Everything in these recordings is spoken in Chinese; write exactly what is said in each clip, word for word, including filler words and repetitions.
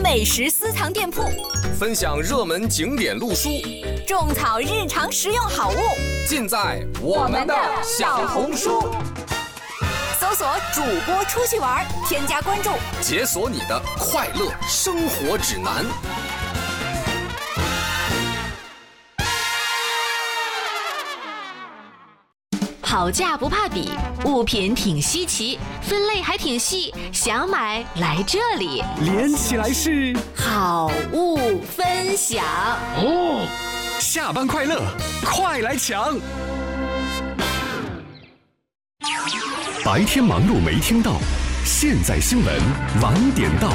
美食私藏店铺， 分享热门景点路书， 种草日常实用好物， 尽在我们的小红书。 搜索主播出去玩，添加关注， 解锁你的快乐生活指南。 好价不怕比，物品挺稀奇，分类还挺细，想买来这里， 连起来是好物分享哦。下班快乐，快来抢！白天忙碌没听到，现在新闻晚点到。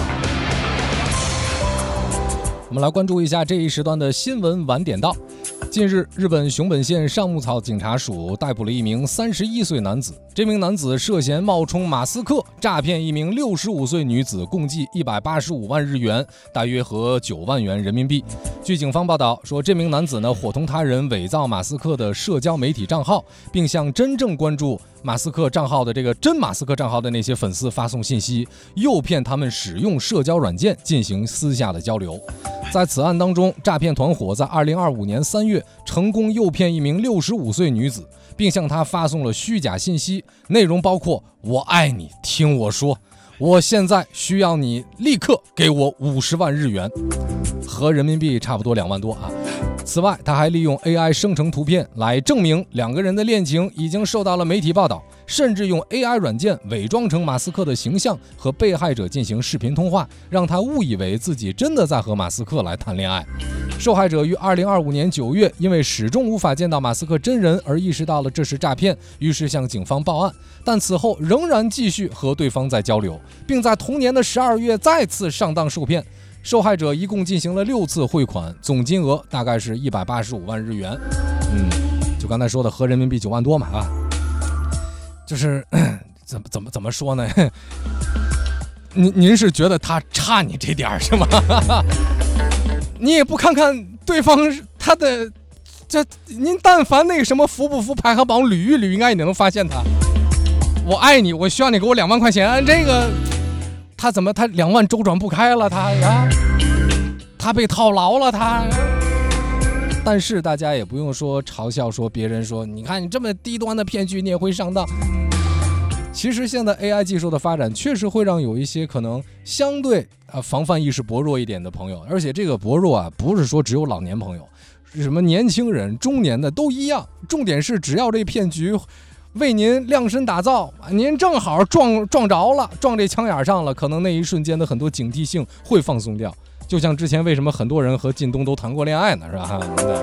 我们来关注一下这一时段的新闻晚点到。近日，日本熊本县上木草警察署逮捕了一名三十一岁男子。这名男子涉嫌冒充马斯克诈骗一名六十五岁女子，共计一百八十五万日元，大约合九万元人民币。据警方报道说，这名男子呢伙同他人伪造马斯克的社交媒体账号，并向真正关注马斯克账号的这个真马斯克账号的那些粉丝发送信息，诱骗他们使用社交软件进行私下的交流。在此案当中，诈骗团伙在二零二五年三月成功诱骗一名六十五岁女子，并向她发送了虚假信息，内容包括“我爱你，听我说”，我现在需要你立刻给我五十万日元，合人民币差不多两万多啊。此外，他还利用 A I 生成图片来证明两个人的恋情已经受到了媒体报道，甚至用 A I 软件伪装成马斯克的形象和被害者进行视频通话，让他误以为自己真的在和马斯克来谈恋爱。受害者于二零二五年九月因为始终无法见到马斯克真人而意识到了这是诈骗，于是向警方报案，但此后仍然继续和对方在交流，并在同年的十二月再次上当受骗。受害者一共进行了六次汇款，总金额大概是一百八十五万日元。嗯，就刚才说的合人民币九万多嘛啊，就是怎么怎么怎么说呢？您您是觉得他差你这点是吗？你也不看看对方他的这，您但凡那个什么服不服排行榜捋一捋，应该也能发现他。我爱你，我需要你给我两万块钱，这个。他怎么他两万周转不开了，他呀，他被套牢了，他。但是大家也不用说嘲笑说别人说，你看你这么低端的骗局你也会上当。其实现在 A I 技术的发展确实会让有一些可能相对啊防范意识薄弱一点的朋友，而且这个薄弱啊不是说只有老年朋友，什么年轻人、中年的都一样。重点是只要这骗局为您量身打造，您正好撞撞着了，撞这枪眼上了，可能那一瞬间的很多警惕性会放松掉。就像之前为什么很多人和靳东都谈过恋爱呢，是吧？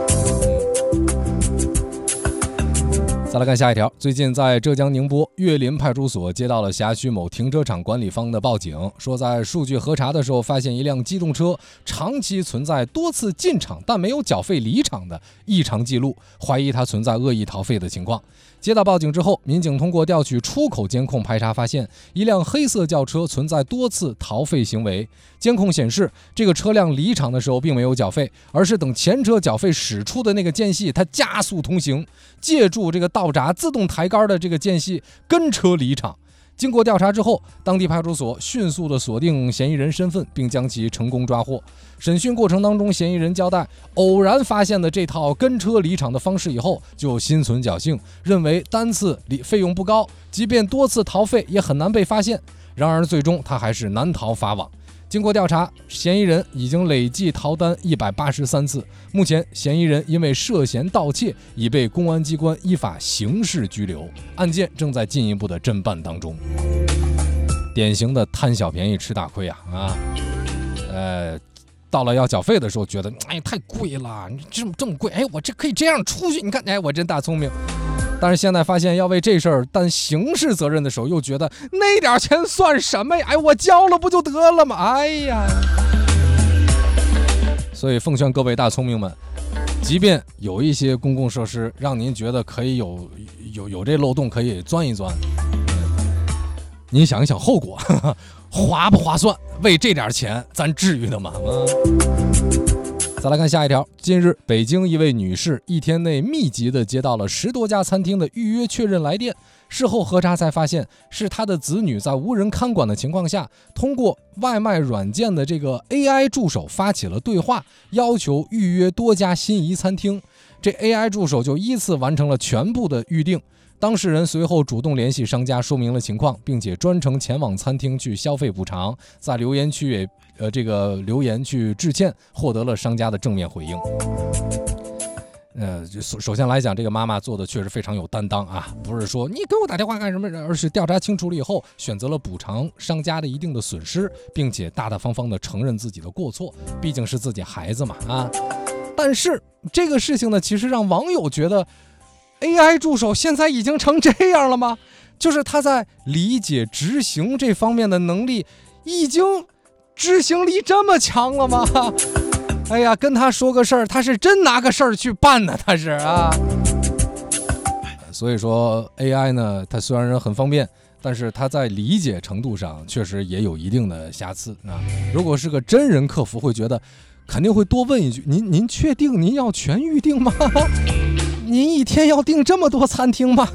再来看下一条，最近在浙江宁波岳林派出所接到了辖区某停车场管理方的报警，说在数据核查的时候发现一辆机动车长期存在多次进场但没有缴费离场的异常记录，怀疑它存在恶意逃费的情况。接到报警之后，民警通过调取出口监控排查，发现一辆黑色轿车存在多次逃费行为。监控显示，这个车辆离场的时候并没有缴费，而是等前车缴费驶出的那个间隙，它加速通行，借助这个道闸自动抬杆的这个间隙跟车离场。经过调查之后，当地派出所迅速的锁定嫌疑人身份，并将其成功抓获。审讯过程当中，嫌疑人交代，偶然发现的这套跟车离场的方式以后，就心存侥幸，认为单次费用不高，即便多次逃费也很难被发现。然而最终他还是难逃法网。经过调查，嫌疑人已经累计逃单一百八十三次。目前，嫌疑人因为涉嫌盗窃，已被公安机关依法刑事拘留，案件正在进一步的侦办当中。典型的贪小便宜吃大亏啊！啊，呃，到了要缴费的时候，觉得哎太贵了，你这么这么贵，哎，我这可以这样出去，你看，哎，我真大聪明。但是现在发现要为这事儿担刑事责任的时候，又觉得那点钱算什么呀？哎，我交了不就得了吗？哎呀！所以奉劝各位大聪明们，即便有一些公共设施让您觉得可以有有有这漏洞可以钻一钻，您想一想后果，呵呵，划不划算？为这点钱，咱至于的吗？ 再来看下一条，近日北京一位女士一天内密集地接到了十多家餐厅的预约确认来电，事后核查才发现是她的子女在无人看管的情况下，通过外卖软件的这个 A I 助手发起了对话，要求预约多家心仪餐厅，这 A I 助手就依次完成了全部的预定。当事人随后主动联系商家说明了情况，并且专程前往餐厅去消费补偿，在留言区也呃这个留言去致歉，获得了商家的正面回应。呃，首先来讲，这个妈妈做的确实非常有担当啊，不是说你给我打电话干什么，而是调查清楚了以后，选择了补偿商家的一定的损失，并且大大方方的承认自己的过错，毕竟是自己孩子嘛啊。但是这个事情呢，其实让网友觉得 A I 助手现在已经成这样了吗？就是他在理解执行这方面的能力已经执行力这么强了吗？哎呀，跟他说个事儿，他是真拿个事儿去办呢，他是啊。所以说 A I 呢，它虽然很方便，但是它在理解程度上确实也有一定的瑕疵啊。如果是个真人客服，会觉得肯定会多问一句：您您确定您要全预定吗？您一天要订这么多餐厅吗？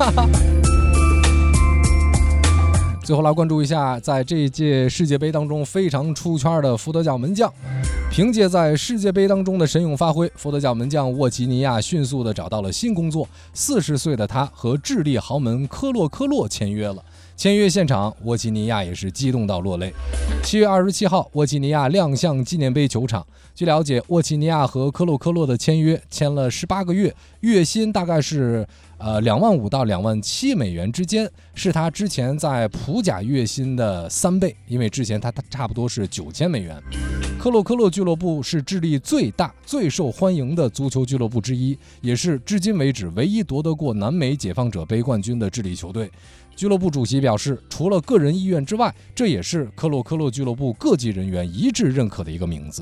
最后来关注一下，在这一届世界杯当中非常出圈的佛得角门将，凭借在世界杯当中的神勇发挥，佛得角门将沃奇尼亚迅速的找到了新工作。四十岁的他和智利豪门科洛科洛签约了。签约现场，沃奇尼亚也是激动到落泪。七月二十七号，沃奇尼亚亮相纪念碑球场。据了解，沃奇尼亚和科洛科洛的签约签了十八个月，月薪大概是呃两万五到两万七美元之间，是他之前在普甲月薪的三倍，因为之前他他差不多是九千美元。科洛科洛俱乐部是智利最大、最受欢迎的足球俱乐部之一，也是至今为止唯一夺得过南美解放者杯冠军的智利球队。俱乐部主席表示，除了个人意愿之外，这也是科洛科洛俱乐部各级人员一致认可的一个名字。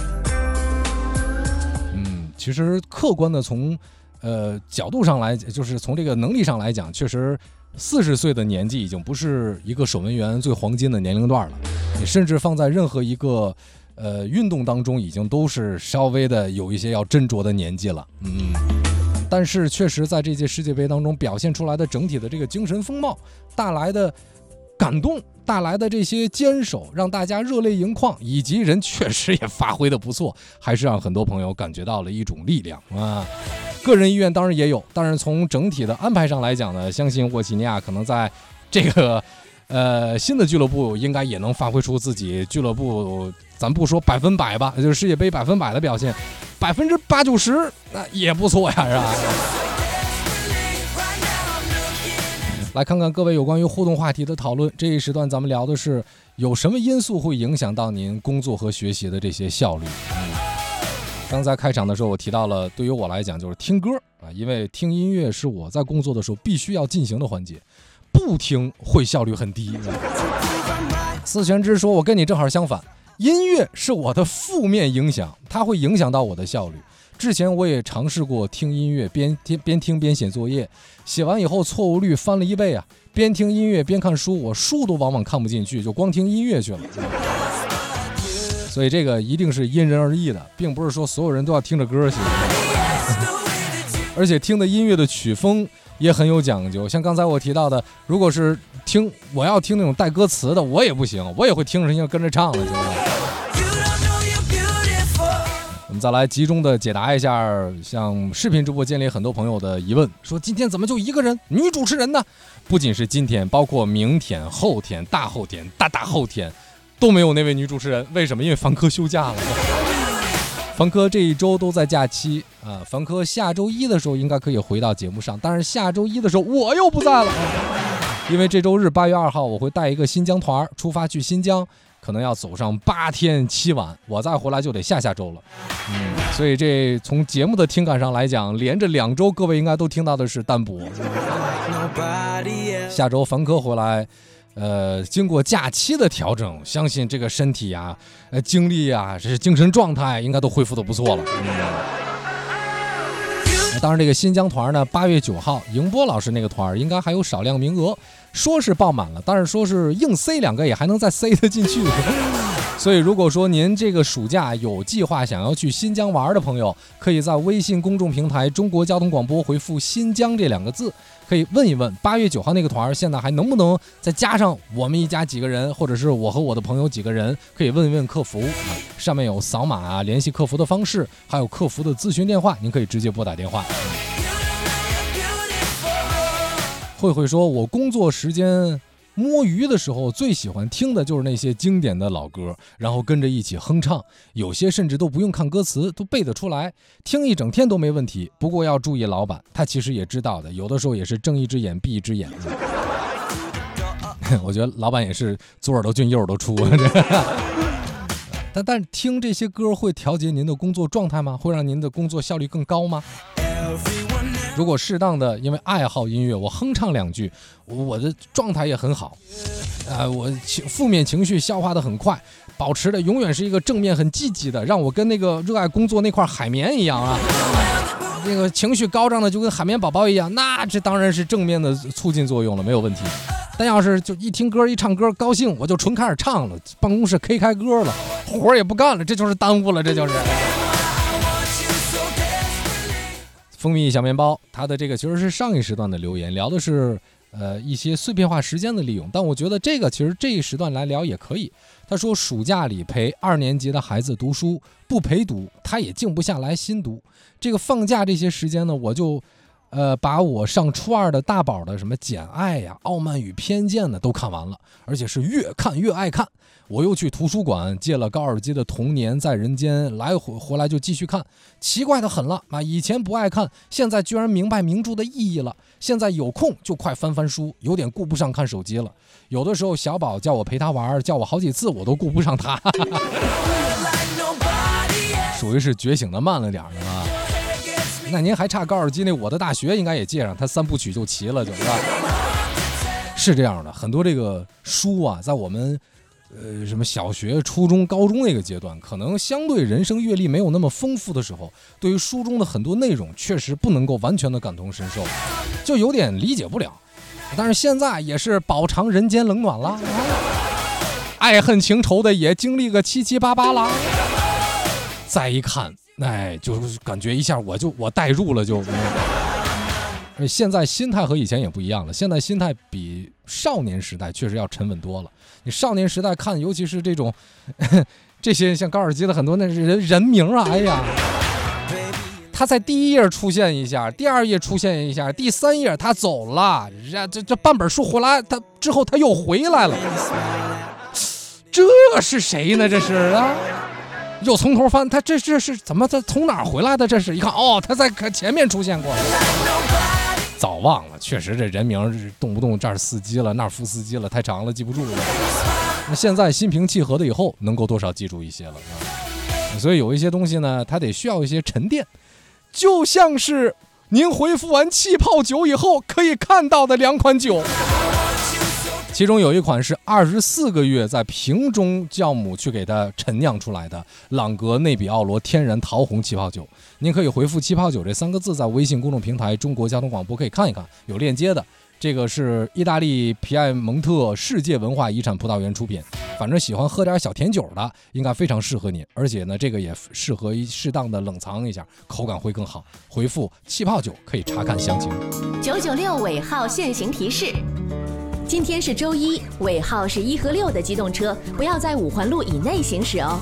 嗯，其实客观的从呃角度上来，就是从这个能力上来讲，确实四十岁的年纪已经不是一个守门员最黄金的年龄段了，你甚至放在任何一个呃运动当中，已经都是稍微的有一些要斟酌的年纪了。嗯。但是确实在这届世界杯当中表现出来的整体的这个精神风貌带来的感动，带来的这些坚守，让大家热泪盈眶，以及人确实也发挥的不错，还是让很多朋友感觉到了一种力量啊。个人意愿当然也有，但是从整体的安排上来讲呢，相信沃奇尼亚可能在这个呃新的俱乐部应该也能发挥出自己俱乐部，咱不说百分百吧，就是世界杯百分百的表现，百分之八九十那也不错呀，是吧？来看看各位有关于互动话题的讨论。这一时段咱们聊的是有什么因素会影响到您工作和学习的这些效率。嗯，刚才开场的时候我提到了，对于我来讲就是听歌啊，因为听音乐是我在工作的时候必须要进行的环节，不听会效率很低。四全之说，我跟你正好相反，音乐是我的负面影响，它会影响到我的效率。之前我也尝试过听音乐，边听边听边写作业，写完以后错误率翻了一倍啊！边听音乐边看书，我书都往往看不进去，就光听音乐去了。所以这个一定是因人而异的，并不是说所有人都要听着歌写。而且听的音乐的曲风也很有讲究，像刚才我提到的，如果是听我要听那种带歌词的，我也不行，我也会听着音乐跟着唱的，行吗？我们再来集中的解答一下像视频直播间里很多朋友的疑问，说今天怎么就一个人女主持人呢？不仅是今天，包括明天、后天、大后天、大大后天都没有那位女主持人。为什么？因为凡科休假了。凡科这一周都在假期啊，凡科下周一的时候应该可以回到节目上，但是下周一的时候我又不在了，因为这周日八月二号我会带一个新疆团出发去新疆，可能要走上八天七晚，我再回来就得下下周了。嗯，所以这从节目的听感上来讲，连着两周各位应该都听到的是单播。下周凡科回来，呃，经过假期的调整，相信这个身体啊、呃精力啊，这是精神状态应该都恢复的不错了。嗯，当然这个新疆团呢，八月九号迎波老师那个团应该还有少量名额，说是爆满了，但是说是硬塞两个也还能再塞得进去。 所以如果说您这个暑假有计划想要去新疆玩的朋友，可以在微信公众平台中国交通广播回复新疆这两个字，可以问一问八月九号那个团现在还能不能再加上我们一家几个人，或者是我和我的朋友几个人，可以问一问客服、啊、上面有扫码啊联系客服的方式，还有客服的咨询电话，您可以直接拨打电话。慧慧说，我工作时间摸鱼的时候最喜欢听的就是那些经典的老歌，然后跟着一起哼唱，有些甚至都不用看歌词都背得出来，听一整天都没问题。不过要注意老板，他其实也知道的，有的时候也是睁一只眼闭一只眼。我觉得老板也是左耳朵进右耳朵出。但但听这些歌会调节您的工作状态吗？会让您的工作效率更高吗？如果适当的因为爱好音乐我哼唱两句，我的状态也很好、呃、我负面情绪消化的很快，保持的永远是一个正面很积极的，让我跟那个热爱工作那块海绵一样啊，那个情绪高涨的就跟海绵宝宝一样，那这当然是正面的促进作用了，没有问题。但要是就一听歌一唱歌高兴，我就纯开始唱了，办公室 K 开歌了，活也不干了，这就是耽误了，这就是。蜂蜜小面包，他的这个其实是上一时段的留言，聊的是呃一些碎片化时间的利用，但我觉得这个其实这一时段来聊也可以。他说暑假里陪二年级的孩子读书，不陪读他也静不下来心读。这个放假这些时间呢，我就呃把我上初二的大宝的什么简爱呀、傲慢与偏见呢都看完了，而且是越看越爱看。我又去图书馆借了高尔基的《童年在人间》，来回回来就继续看，奇怪的很了啊！以前不爱看，现在居然明白名著的意义了。现在有空就快翻翻书，有点顾不上看手机了。有的时候小宝叫我陪他玩，叫我好几次，我都顾不上他。属于是觉醒的慢了点的啊。那您还差高尔基那《我的大学》应该也借上，他三部曲就齐了，就是吧？是这样的，很多这个书啊，在我们呃，什么小学、初中、高中那个阶段，可能相对人生阅历没有那么丰富的时候，对于书中的很多内容确实不能够完全的感同身受，就有点理解不了。但是现在也是饱尝人间冷暖啦，爱恨情仇的也经历个七七八八啦。再一看，哎，就感觉一下我就我代入了就。而现在心态和以前也不一样了，现在心态比少年时代确实要沉稳多了。你少年时代看，尤其是这种这些像高尔基的很多那人人名啊，哎呀，他在第一页出现一下，第二页出现一下，第三页他走了，这这半本书回来，他之后他又回来了，这是谁呢？这是啊，又从头翻，他这这是怎么他从哪儿回来的？这是一看哦，他在前面出现过。早忘了，确实这人名动不动这儿司机了那儿副司机了，太长了记不住了。那现在心平气和的以后，能够多少记住一些了。所以有一些东西呢，它得需要一些沉淀，就像是您回复完气泡酒以后可以看到的两款酒。其中有一款是二十四个月在瓶中酵母去给它陈酿出来的朗格内比奥罗天然桃红气泡酒，您可以回复气泡酒这三个字，在微信公众平台中国交通广播可以看一看，有链接的。这个是意大利皮埃蒙特世界文化遗产葡萄园出品，反正喜欢喝点小甜酒的应该非常适合你，而且呢这个也适合适当的冷藏一下，口感会更好。回复气泡酒可以查看详情。 九九六尾号限行提示，今天是周一，尾号是一和六的机动车不要在五环路以内行驶哦。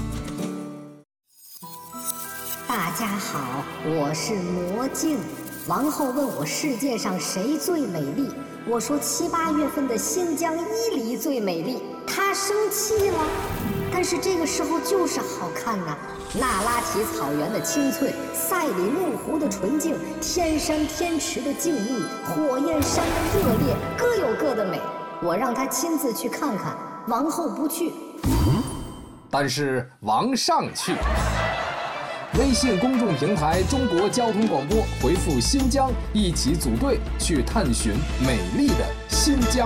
大家好，我是魔镜。王后问我世界上谁最美丽，我说七八月份的新疆伊犁最美丽。她生气了，但是这个时候就是好看呐、啊。那拉提草原的青翠，赛里木湖的纯净，天山天池的静谧，火焰山的热烈，各有各的美。我让她亲自去看看，王后不去。 但是王上去。微信公众平台中国交通广播，回复新疆，一起组队去探寻美丽的新疆。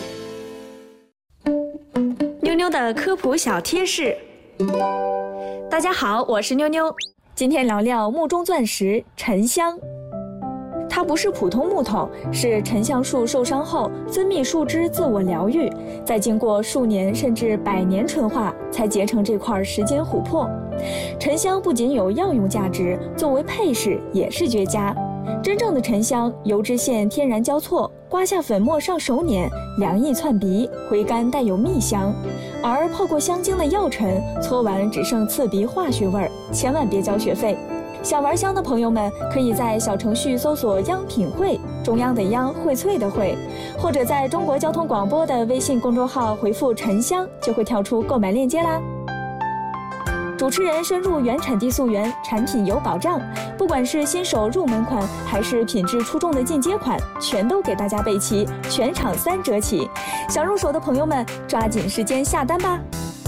妞妞的科普小贴士。大家好，我是妞妞，今天聊聊墓中钻石沉香。 它不是普通木头，是沉香树受伤后分泌树脂自我疗愈，再经过数年甚至百年纯化，才结成这块时间琥珀。沉香不仅有药用价值，作为配饰也是绝佳。真正的沉香，油脂线天然交错，刮下粉末上手捻，凉意窜鼻，回甘带有蜜香。而泡过香精的药尘，搓完只剩刺鼻化学味儿，千万别交学费。想玩香的朋友们，可以在小程序搜索“央品汇”，中央的央，荟萃的荟，或者在中国交通广播的微信公众号回复“沉香”，就会跳出购买链接啦。主持人深入原产地溯源，产品有保障，不管是新手入门款，还是品质出众的进阶款，全都给大家备齐，全场三折起。想入手的朋友们，抓紧时间下单吧。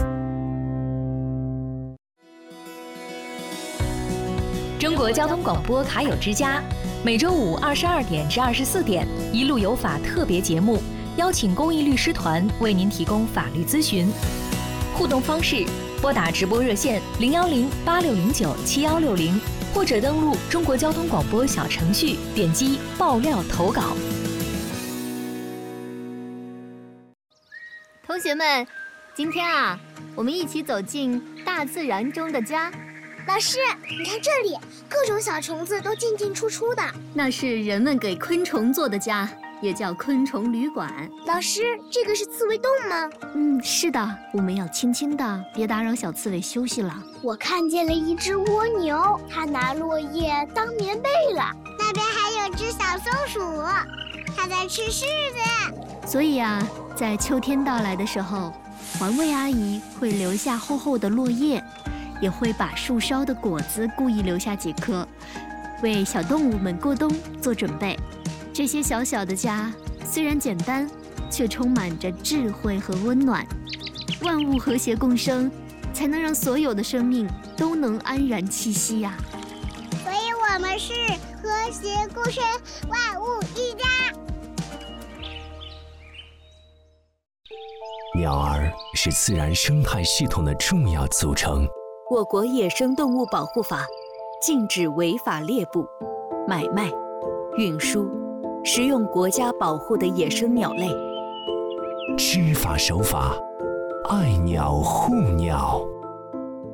中国交通广播卡友之家，每周五二十二点至二十四点，一路有法特别节目，邀请公益律师团为您提供法律咨询。互动方式：拨打直播热线零幺零八六零九七幺六零，或者登录中国交通广播小程序，点击爆料投稿。 同学们，今天啊，我们一起走进大自然中的家。 老师，你看这里，各种小虫子都进进出出的。 那是人们给昆虫做的家，也叫昆虫旅馆。 老师，这个是刺猬洞吗？ 嗯，是的，我们要轻轻的，别打扰小刺猬休息了。 我看见了一只蜗牛，它拿落叶当棉被了。那边还有只小松鼠，它在吃柿子。 所以啊，在秋天到来的时候，环卫阿姨会留下厚厚的落叶，也会把树梢的果子故意留下几颗，为小动物们过冬做准备。这些小小的家虽然简单，却充满着智慧和温暖。万物和谐共生，才能让所有的生命都能安然栖息呀、啊。 所以我们是和谐共生，万物一家。 鸟儿是自然生态系统的重要组成。 我国野生动物保护法禁止违法猎捕、买卖、运输、食用国家保护的野生鸟类。 知法守法，爱鸟护鸟。